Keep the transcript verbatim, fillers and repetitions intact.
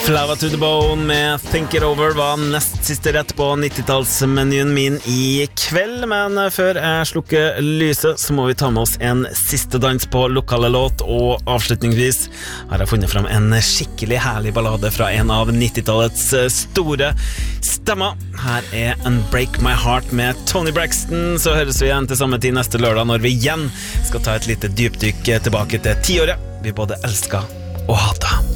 Flava to the Bone med Think It Over var nest siste rett på nittitallsmenyen min i kveld. Men før jeg slukker lyset, så må vi ta med oss en siste dans på lokale låt. Og avslutningsvis har jeg funnet frem en skikkelig herlig ballade fra en av nittitallets store stemmer. Her er Unbreak My Heart med Tony Braxton. Så høres vi igjen til samme tid neste lørdag, når vi igjen skal ta et lite dypdykk tilbake til tiåret vi både elsker og hater.